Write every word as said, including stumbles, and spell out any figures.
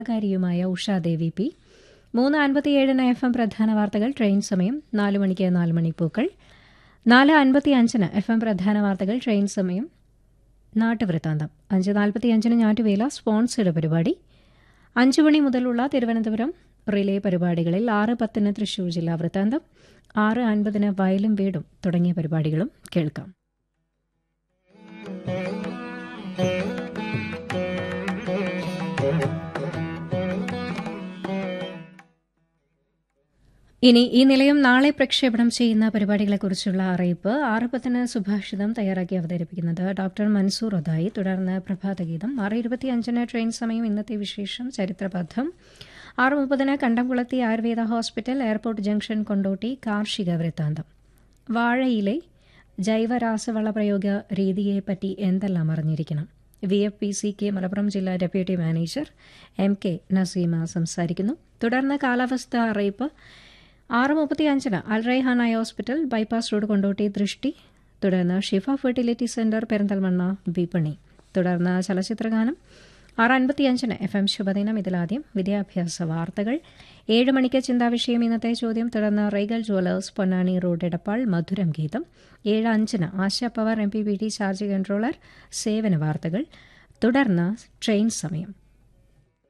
കാരിയുമായ Ushadevi P. മൂന്ന് അൻപത്തിയേഴിന് F M പ്രധാന വാർത്തകൾ ട്രെയിൻ സമയം. നാല് മണിക്ക് നാല് മണിപ്പൂക്കൾ. നാല് അൻപത്തി അഞ്ചിന് എഫ് എം പ്രധാന വാർത്തകൾ ട്രെയിൻ സമയം നാട്ടുവൃത്താന്തം. അഞ്ച് നാൽപ്പത്തിയഞ്ചിന് ഞാറ്റുവേല സ്പോൺസേഡ് പരിപാടി. അഞ്ചു മണി മുതലുള്ള തിരുവനന്തപുരം റിലേ പരിപാടികളിൽ ആറ് പത്തിന് തൃശൂർ ജില്ലാ വൃത്താന്തം, ആറ് അൻപതിന് വയലും വീടും തുടങ്ങിയ പരിപാടികളും കേൾക്കാം. ഇനി ഈ നിലയം നാളെ പ്രക്ഷേപണം ചെയ്യുന്ന പരിപാടികളെക്കുറിച്ചുള്ള അറിയിപ്പ്. ആറ് പത്തിന് സുഭാഷിതം തയ്യാറാക്കി അവതരിപ്പിക്കുന്നത് ഡോക്ടർ മൻസൂർ ഒതായി. തുടർന്ന് പ്രഭാതഗീതം. ആറ് ഇരുപത്തിയഞ്ചിന് ട്രെയിൻ സമയം ഇന്നത്തെ വിശേഷം ചരിത്രപഥം. ആറ് മുപ്പതിന് കണ്ടംകുളത്തി Ayurveda hospital airport junction Kondotty കാർഷിക വൃത്താന്തം. വാഴയിലെ ജൈവരാസവള പ്രയോഗ രീതിയെപ്പറ്റി എന്തെല്ലാം അറിഞ്ഞിരിക്കണം? V F P C K Malappuram ജില്ലാ deputy manager M K Naseema സംസാരിക്കുന്നു. തുടർന്ന് കാലാവസ്ഥ അറിയിപ്പ്. ആറ് മുപ്പത്തി അഞ്ചിന് അൽറൈഹാന ഹോസ്പിറ്റൽ ബൈപ്പാസ് റോഡ് കൊണ്ടോട്ടി ദൃഷ്ടി. തുടർന്ന് ഷിഫ ഫെർട്ടിലിറ്റി സെന്റർ പെരിന്തൽമണ്ണ വിപണി. തുടർന്ന് ചലച്ചിത്രഗാനം. ആറ് അൻപത്തിയഞ്ചിന് എഫ് എം ശുഭദിനം. ഇതിലാദ്യം വിദ്യാഭ്യാസ വാർത്തകൾ. ഏഴ് മണിക്ക് ചിന്താവിഷയം ഇന്നത്തെ ചോദ്യം. തുടർന്ന് റൈഗൽ ജ്വല്ലേഴ്സ് പൊന്നാനി റോഡ് എടപ്പാൾ മധുരം ഗീതം. ഏഴ് അഞ്ചിന് ASHA power M P B T charge controller സേവന വാർത്തകൾ. തുടർന്ന് ട്രെയിൻ സമയം.